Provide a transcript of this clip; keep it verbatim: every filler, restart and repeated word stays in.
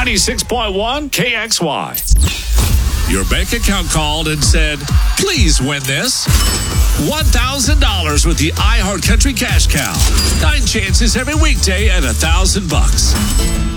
ninety-six point one K X Y. Your bank account called and said, please win this. one thousand dollars with the iHeart Country Cash Cow. Nine chances every weekday at one thousand bucks.